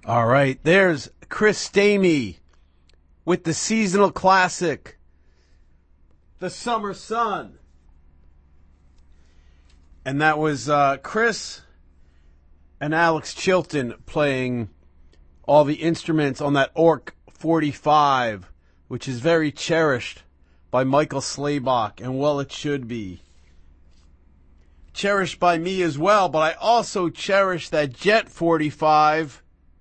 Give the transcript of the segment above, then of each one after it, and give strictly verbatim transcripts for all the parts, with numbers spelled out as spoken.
All right, there's Chris Stamey with the seasonal classic, The Summer Sun. And that was uh, Chris and Alex Chilton playing all the instruments on that Orc forty-five, which is very cherished by Michael Slaybach, and well, it should be. Cherished by me as well, but I also cherish that Jet forty-five.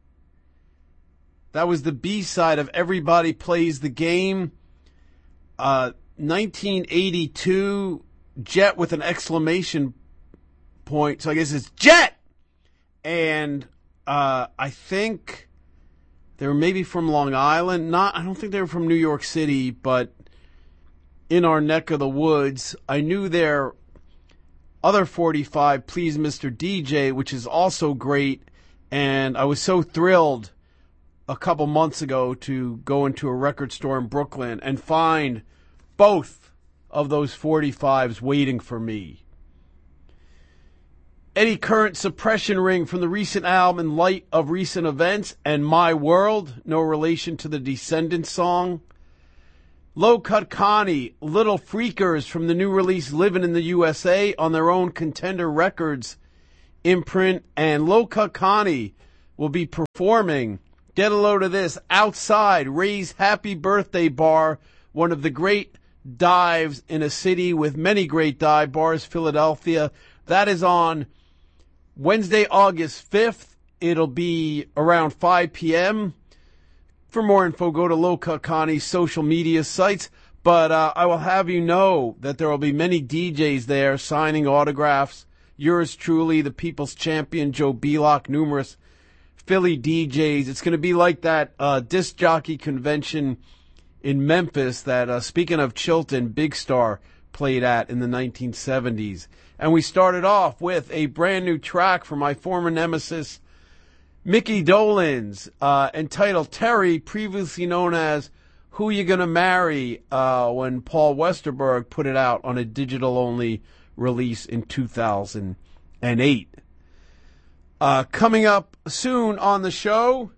That was the B-side of Everybody Plays the Game. Uh, nineteen eighty-two, Jet with an exclamation point. So I guess it's Jet! And uh, I think they were maybe from Long Island. Not, I don't think they were from New York City, but in our neck of the woods. I knew their other forty-five, Please Mister D J, which is also great. And I was so thrilled a couple months ago to go into a record store in Brooklyn and find both of those forty-fives waiting for me. Eddie Current, Suppression Ring from the recent album In Light of Recent Events, and My World, no relation to the Descendants song. Low Cut Connie, Little Freakers from the new release Livin' in the U S A on their own Contender Records imprint. And Low Cut Connie will be performing, get a load of this, outside Ray's Happy Birthday Bar, one of the great dives in a city with many great dive bars, Philadelphia. That is on Wednesday, August fifth. It'll be around five p.m. For more info, go to Low Cut Connie's social media sites. But uh, I will have you know that there will be many D Js there signing autographs. Yours truly, the People's Champion, Joe Belloc, numerous Philly D Js. It's going to be like that uh, disc jockey convention in Memphis that, uh, speaking of Chilton, Big Star played at in the nineteen seventies. And we started off with a brand new track from my former nemesis, Mickey Dolenz, uh, entitled Terry, previously known as Who You Gonna Marry, uh, when Paul Westerberg put it out on a digital-only release in two thousand eight. Uh, coming up soon on the show,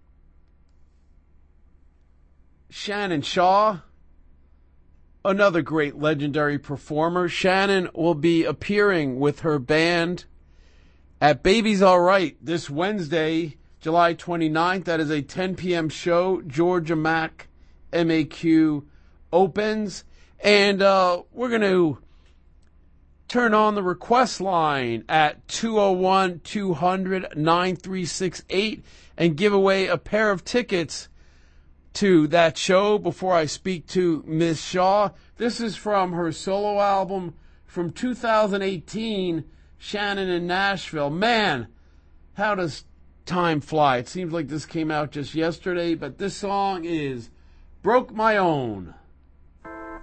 Shannon Shaw, another great legendary performer. Shannon will be appearing with her band at Baby's All Right this Wednesday, July twenty-ninth. That is a ten p.m. show. Georgia Mac M A Q opens. And uh, we're going to turn on the request line at two oh one, two hundred, nine three six eight and give away a pair of tickets to that show before I speak to Miss Shaw. This is from her solo album from two thousand eighteen, Shannon in Nashville. Man, how does time fly? It seems like this came out just yesterday, but this song is Broke My Own.